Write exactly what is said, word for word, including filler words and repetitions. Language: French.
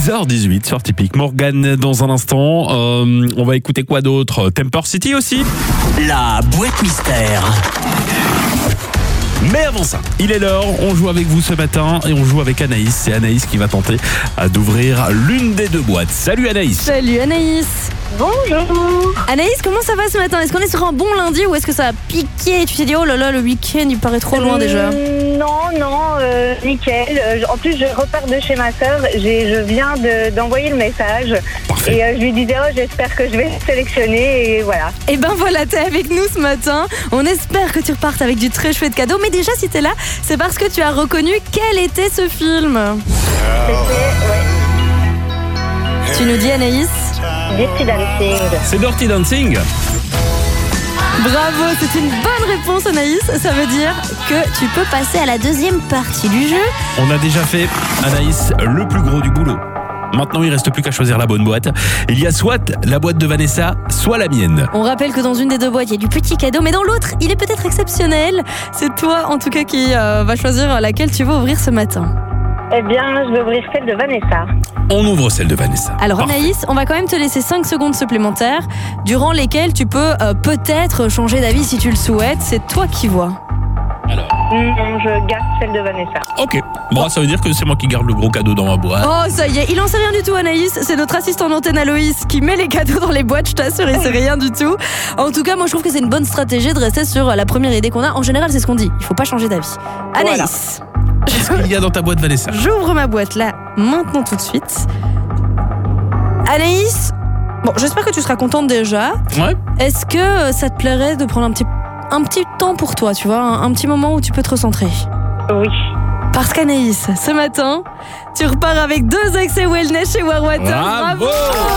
six heures dix-huit sur Typique. Morgane dans un instant. Euh, on va écouter quoi d'autre? Temper City aussi. La boîte mystère. Mais avant ça, il est l'heure, on joue avec vous ce matin et on joue avec Anaïs. C'est Anaïs qui va tenter d'ouvrir l'une des deux boîtes. Salut Anaïs. Salut Anaïs. Bonjour. Anaïs, comment ça va ce matin? Est-ce qu'on est sur un bon lundi ou est-ce que ça a piqué? Tu t'es dit, oh là là, le week-end il paraît trop loin déjà. Euh, non, non, euh, nickel. Euh, En plus, je repars de chez ma sœur. J'ai- Je viens de- d'envoyer le message. Parfait. Et euh, je lui disais, oh, j'espère que je vais sélectionner. Et voilà. Et ben voilà, t'es avec nous ce matin. On espère que tu repartes avec du très chouette cadeau. Mais déjà, si t'es là, c'est parce que tu as reconnu quel était ce film. C'était, ouais, Tu nous dis, Anaïs? Dirty Dancing. C'est Dirty Dancing. Bravo, c'est une bonne réponse Anaïs. Ça veut dire que tu peux passer à la deuxième partie du jeu. On a déjà fait, Anaïs, le plus gros du boulot. Maintenant, il reste plus qu'à choisir la bonne boîte. Il y a soit la boîte de Vanessa, soit la mienne. On rappelle que dans une des deux boîtes, il y a du petit cadeau, mais dans l'autre, il est peut-être exceptionnel. C'est toi, en tout cas, qui euh, va choisir laquelle tu veux ouvrir ce matin. Eh bien, je vais ouvrir celle de Vanessa. On ouvre celle de Vanessa. Alors Parfait. Anaïs, on va quand même te laisser cinq secondes supplémentaires, durant lesquelles tu peux euh, peut-être changer d'avis si tu le souhaites. C'est toi qui vois. Alors, Non, je garde celle de Vanessa. ok. Bon, ça veut dire que c'est moi qui garde le gros cadeau dans ma boîte. Oh, ça y est, il en sait rien du tout Anaïs. C'est notre assistant d'antenne Aloïs qui met les cadeaux dans les boîtes, je t'assure, il sait rien du tout. En tout cas, moi je trouve que c'est une bonne stratégie de rester sur la première idée qu'on a. En général, c'est ce qu'on dit, il faut pas changer d'avis. Anaïs, Qu'est-ce qu'il y a dans ta boîte, Vanessa? j'ouvre ma boîte là, maintenant tout de suite. Anaïs, bon, j'espère que tu seras contente déjà. Ouais. Est-ce que euh, ça te plairait de prendre un petit, un petit temps pour toi, tu vois, un, un petit moment où tu peux te recentrer? Oui. Parce qu'Anaïs, ce matin, tu repars avec deux accès wellness chez Warwater. Bravo.